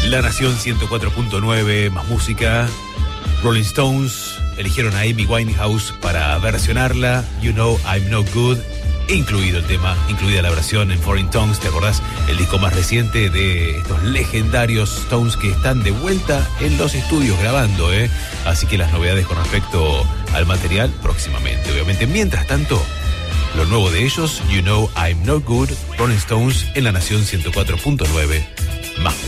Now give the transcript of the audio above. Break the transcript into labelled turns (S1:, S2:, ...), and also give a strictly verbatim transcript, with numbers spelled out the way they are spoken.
S1: La Nación ciento cuatro punto nueve, más música. Rolling Stones eligieron a Amy Winehouse para versionarla. You Know I'm No Good, incluido el tema, incluida la versión en Foreign Tongues. ¿Te acordás? El disco más reciente de estos legendarios Stones que están de vuelta en los estudios grabando, ¿eh? Así que las novedades con respecto al material próximamente, obviamente. Mientras tanto, lo nuevo de ellos, You Know I'm No Good, Rolling Stones en La Nación ciento cuatro punto nueve, más